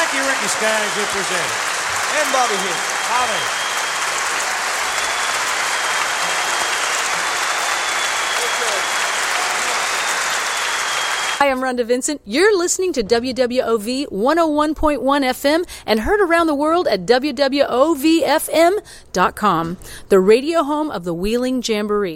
Thank you, Ricky Skaggs. We appreciate it. And Bobby here. Bobby. Hi, I'm Rhonda Vincent. You're listening to WWOV 101.1 FM and heard around the world at WWOVFM.com, the radio home of the Wheeling Jamboree.